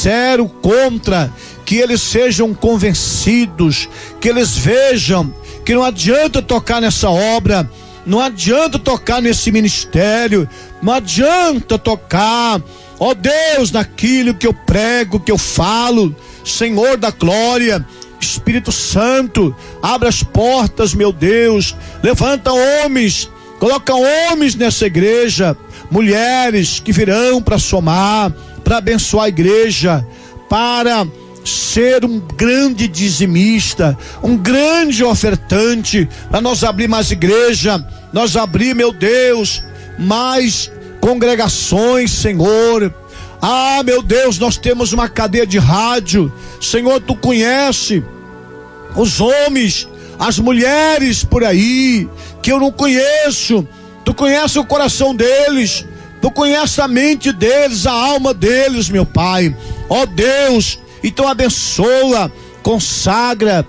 disseram contra, que eles sejam convencidos, que eles vejam que não adianta tocar nessa obra, não adianta tocar nesse ministério, não adianta tocar, ó Deus, naquilo que eu prego, que eu falo. Senhor da glória, Espírito Santo, abra as portas, meu Deus, levanta homens, coloca homens nessa igreja, mulheres que virão para somar, para abençoar a igreja, para ser um grande dizimista, um grande ofertante, para nós abrir mais igreja, nós abrir, meu Deus, mais congregações, Senhor. Ah, meu Deus, nós temos uma cadeia de rádio, Senhor, tu conhece os homens, as mulheres por aí, que eu não conheço, tu conhece o coração deles, tu conhece a mente deles, a alma deles, meu Pai, ó Deus. Então abençoa, consagra,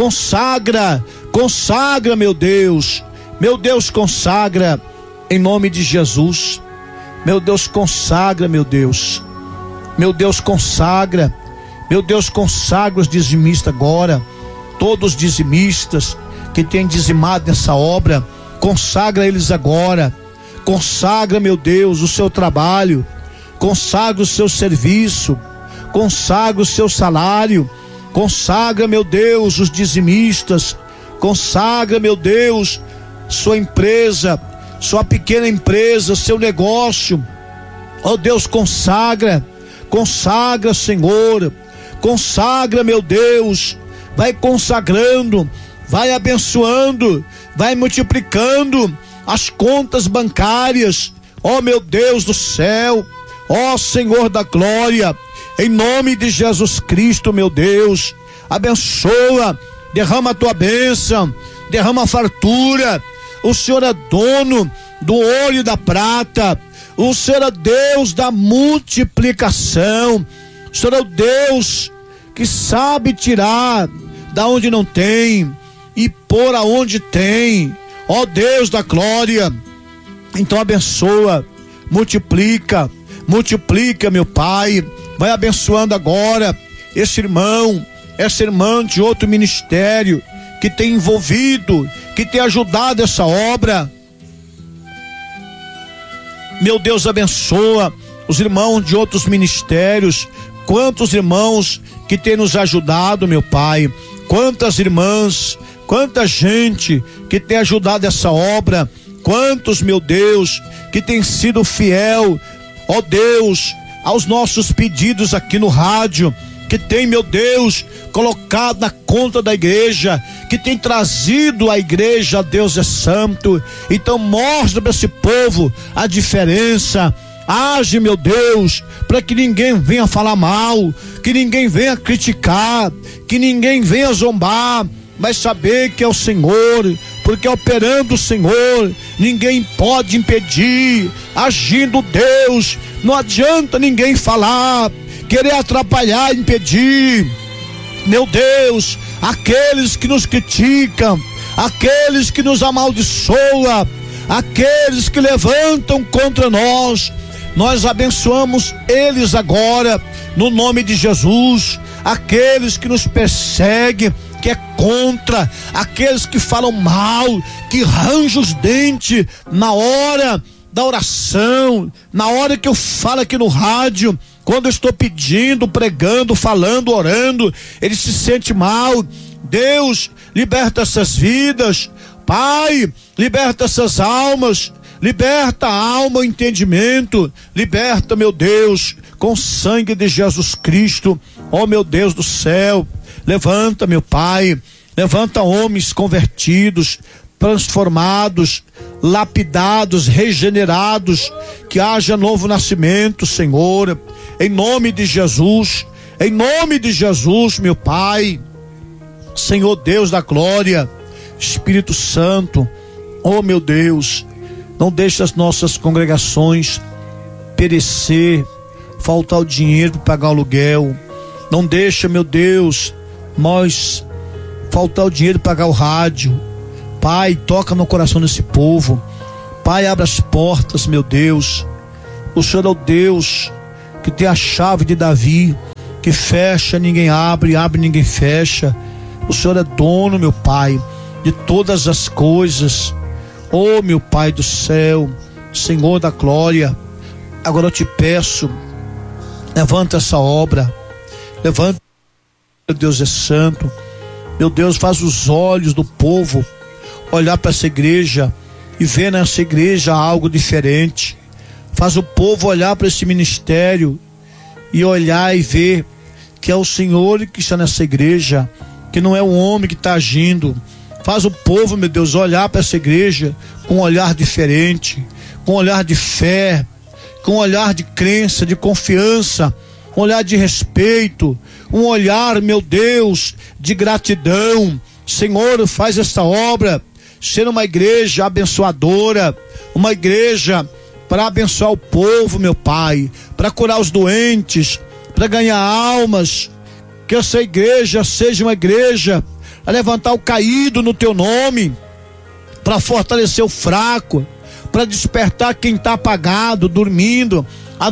meu Deus, consagra, em nome de Jesus, meu Deus, consagra, meu Deus, consagra, os dizimistas agora, todos os dizimistas que têm dizimado nessa obra, consagra eles agora, consagra, meu Deus, o seu trabalho, consagra o seu serviço, consagra o seu salário, consagra, meu Deus, os dizimistas, consagra, meu Deus, sua empresa, sua pequena empresa, seu negócio, ó Deus, consagra, Senhor, consagra, meu Deus, vai consagrando, vai abençoando, vai multiplicando as contas bancárias, ó meu Deus do céu, ó Senhor da glória, em nome de Jesus Cristo, meu Deus, abençoa, derrama a tua bênção, derrama a fartura. O Senhor é dono do ouro e da prata, o Senhor é Deus da multiplicação, o Senhor é o Deus que sabe tirar da onde não tem e pôr aonde tem, ó Deus da glória. Então abençoa, multiplica, meu Pai, vai abençoando agora esse irmão, essa irmã de outro ministério que tem envolvido, que tem ajudado essa obra. Meu Deus, abençoa os irmãos de outros ministérios, quantos irmãos que tem nos ajudado, meu Pai, quantas irmãs, quanta gente que tem ajudado essa obra, quantos, meu Deus, que tem sido fiel, ó Deus, aos nossos pedidos aqui no rádio, que tem, meu Deus, colocado na conta da igreja, que tem trazido a igreja, Deus é santo. Então mostra para esse povo a diferença, age, meu Deus, para que ninguém venha falar mal, que ninguém venha criticar, que ninguém venha zombar, mas saber que é o Senhor, porque operando o Senhor, ninguém pode impedir, agindo Deus, não adianta ninguém falar, querer atrapalhar, impedir. Meu Deus, aqueles que nos criticam, aqueles que nos amaldiçoam, aqueles que levantam contra nós, nós abençoamos eles agora, no nome de Jesus. Aqueles que nos perseguem, que é contra, aqueles que falam mal, que rangem os dentes na hora da oração, na hora que eu falo aqui no rádio, quando eu estou pedindo, pregando, falando, orando, ele se sente mal. Deus, liberta essas vidas, Pai, liberta essas almas, liberta a alma, o entendimento, liberta, meu Deus, com o sangue de Jesus Cristo, ó meu Deus do céu. Levanta, meu Pai, levanta homens convertidos, transformados, lapidados, regenerados, que haja novo nascimento, Senhor, em nome de Jesus, meu Pai. Senhor Deus da glória, Espírito Santo, oh meu Deus, não deixe as nossas congregações perecer, faltar o dinheiro para pagar o aluguel, não deixa, meu Deus, nós faltar o dinheiro para pagar o rádio. Pai, toca no coração desse povo, Pai, abre as portas, meu Deus. O Senhor é o Deus que tem a chave de Davi, que fecha, ninguém abre, abre, ninguém fecha. O Senhor é dono, meu Pai, de todas as coisas. Oh, meu Pai do céu, Senhor da glória, agora eu te peço, levanta essa obra, levanta, meu Deus é santo, meu Deus, faz os olhos do povo olhar para essa igreja e ver nessa igreja algo diferente. Faz o povo olhar para esse ministério e olhar e ver que é o Senhor que está nessa igreja, que não é um homem que está agindo. Faz o povo, meu Deus, olhar para essa igreja com um olhar diferente, com um olhar de fé, com um olhar de crença, de confiança, um olhar de respeito, um olhar, meu Deus, de gratidão. Senhor, faz esta obra ser uma igreja abençoadora, uma igreja para abençoar o povo, meu Pai, para curar os doentes, para ganhar almas. Que essa igreja seja uma igreja a levantar o caído no teu nome, para fortalecer o fraco, para despertar quem está apagado, dormindo,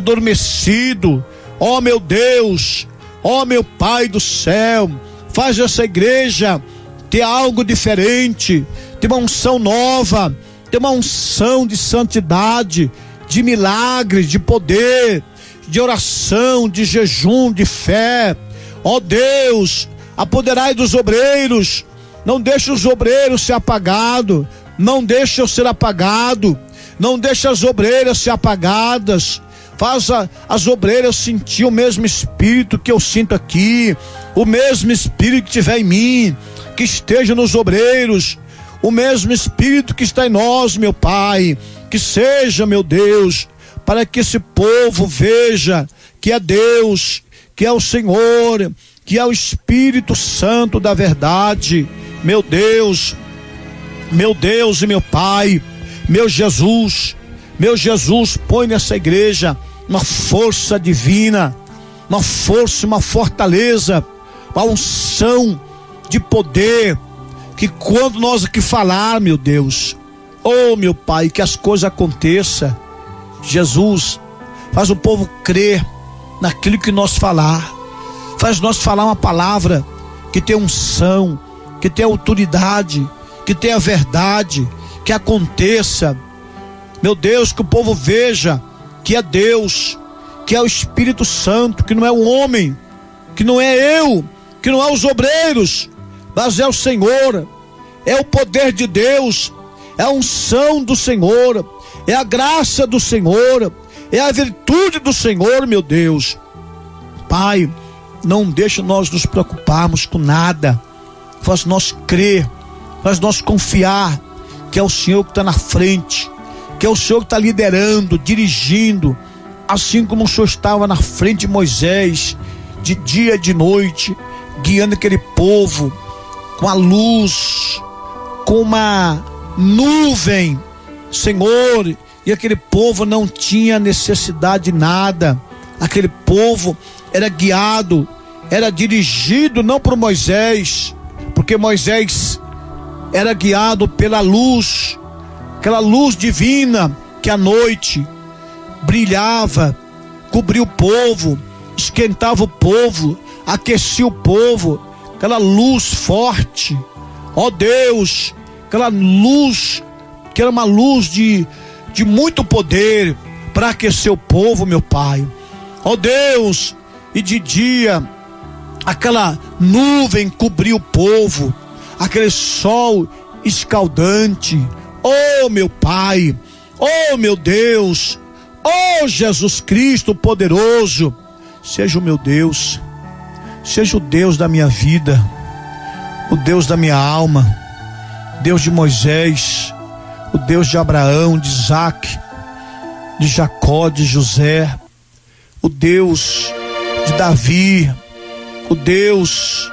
adormecido. Ó meu Deus, ó meu Pai do céu, faz essa igreja ter algo diferente, ter uma unção nova, ter uma unção de santidade, de milagres, de poder, de oração, de jejum, de fé. Ó Deus, apoderai dos obreiros, não deixe os obreiros ser apagados, não deixe eu ser apagado, não deixe as obreiras ser apagadas. Faça as obreiras sentir o mesmo espírito que eu sinto aqui, o mesmo espírito que tiver em mim, que esteja nos obreiros, o mesmo espírito que está em nós, meu Pai, que seja, meu Deus, para que esse povo veja que é Deus, que é o Senhor, que é o Espírito Santo da verdade. Meu Deus e meu Pai, meu Jesus, põe nessa igreja uma força divina, uma força, uma fortaleza, uma unção de poder, que quando nós aqui falar, meu Deus, oh meu Pai, que as coisas aconteçam. Jesus, faz o povo crer naquilo que nós falar, faz nós falar uma palavra que tem unção, que tem autoridade, que tem a verdade, que aconteça. Meu Deus, que o povo veja que é Deus, que é o Espírito Santo, que não é o homem, que não é eu, que não é os obreiros, mas é o Senhor, é o poder de Deus, é a unção do Senhor, é a graça do Senhor, é a virtude do Senhor, meu Deus. Pai, não deixa nós nos preocuparmos com nada, faz nós crer, faz nós confiar que é o Senhor que está na frente, que é o Senhor que está liderando, dirigindo, assim como o Senhor estava na frente de Moisés, de dia e de noite, guiando aquele povo com a luz, com uma nuvem, Senhor, e aquele povo não tinha necessidade de nada. Aquele povo era guiado, era dirigido não por Moisés, porque Moisés era guiado pela luz, aquela luz divina que à noite brilhava, cobria o povo, esquentava o povo, aquecia o povo, aquela luz forte. Ó Deus, aquela luz que era uma luz de muito poder para aquecer o povo, meu Pai. Ó Deus, e de dia aquela nuvem cobria o povo, aquele sol escaldante. Oh meu Pai, oh meu Deus, oh Jesus Cristo poderoso, seja o meu Deus, seja o Deus da minha vida, o Deus da minha alma, Deus de Moisés, o Deus de Abraão, de Isaac, de Jacó, de José, o Deus de Davi, o Deus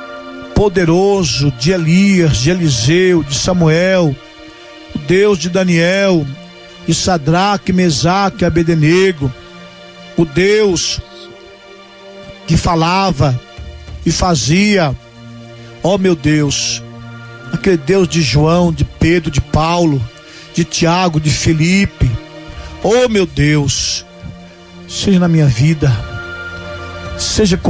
poderoso de Elias, de Eliseu, de Samuel, o Deus de Daniel, de Sadraque, Mesaque, Abednego, o Deus que falava e fazia. Ó meu Deus, aquele Deus de João, de Pedro, de Paulo, de Tiago, de Felipe. Oh meu Deus, seja na minha vida, seja